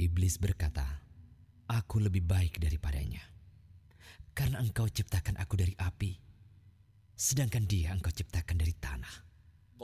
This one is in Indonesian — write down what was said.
Iblis berkata, "Aku lebih baik daripadanya, karena engkau ciptakan aku dari api, sedangkan dia engkau ciptakan dari tanah.